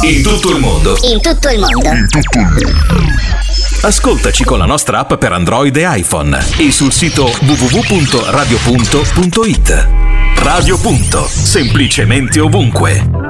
In tutto il mondo. In tutto il mondo. Ascoltaci con la nostra app per Android e iPhone e sul sito www.radiopunto.it. Radio Punto, semplicemente ovunque.